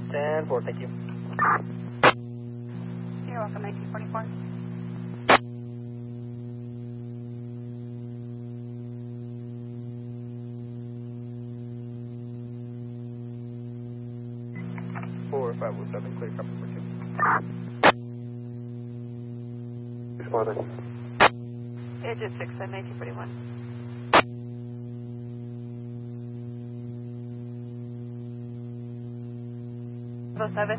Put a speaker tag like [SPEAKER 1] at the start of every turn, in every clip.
[SPEAKER 1] 10-4, thank you.
[SPEAKER 2] You're welcome, 1944.
[SPEAKER 1] Four 507, clear copy for 2.
[SPEAKER 3] Responding.
[SPEAKER 2] Digit 6, 1941. Seven.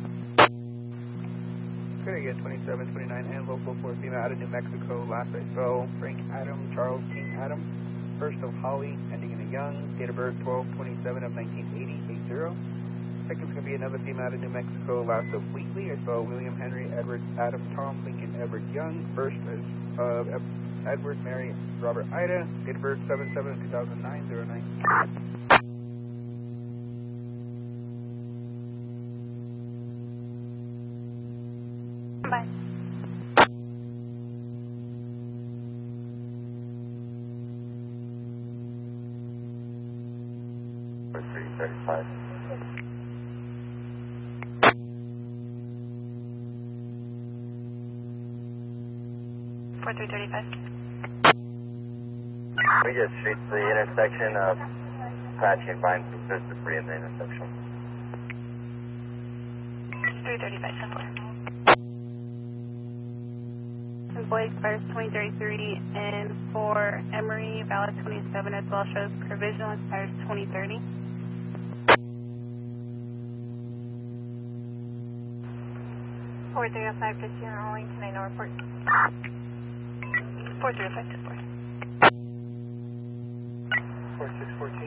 [SPEAKER 1] Good again, 27, 29, and local 4 female out of New Mexico. Last I saw Frank Adam, Charles King Adam, first of Holly, ending in a Young, date of birth 12/27 of 1980, 80. Second's going to be another female out of New Mexico. Last of Wheatley, I saw William Henry Edward Adam Tom Lincoln Edward Young, first is Edward Mary Robert Ida, date of birth 7/7/2009, 09.
[SPEAKER 2] Bye.
[SPEAKER 3] For 335.
[SPEAKER 2] For 335.
[SPEAKER 3] We just street to the intersection of Apache and Vine. There's debris in the intersection.
[SPEAKER 2] 335, 10-4. Employee expires 2033, and for Emory, valid 27 as well, shows provisional expires 2030. Four 305, 15 Arlington, I know report. 4305, 10-4.
[SPEAKER 1] 4614.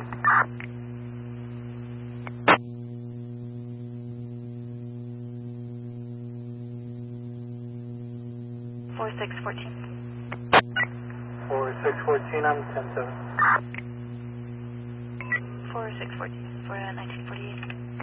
[SPEAKER 2] 4614.
[SPEAKER 1] 4614, I'm 10-7.
[SPEAKER 2] 4614 for 1948.